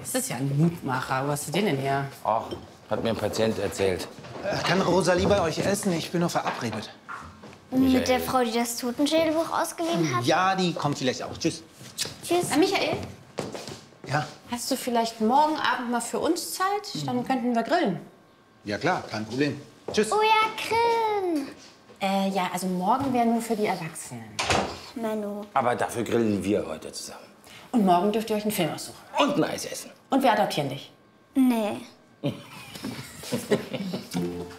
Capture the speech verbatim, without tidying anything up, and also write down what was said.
Das ist ja ein Mutmacher. Wo hast du den denn her? Ach, hat mir ein Patient erzählt. Kann Rosalie bei euch essen? Ich bin noch verabredet. Mit der Frau, die das Totenschädelbuch ausgeliehen hat? Ja, die kommt vielleicht auch. Tschüss. Tschüss. Äh, Michael, Ja? hast du vielleicht morgen Abend mal für uns Zeit? Dann könnten wir grillen. Ja, klar, kein Problem. Tschüss. Oh ja, Grillen. Äh, ja, also morgen wäre nur für die Erwachsenen. Menno. Aber dafür grillen wir heute zusammen. Und morgen dürft ihr euch einen Film aussuchen. Und ein Eis essen. Und wir adoptieren dich. Nee.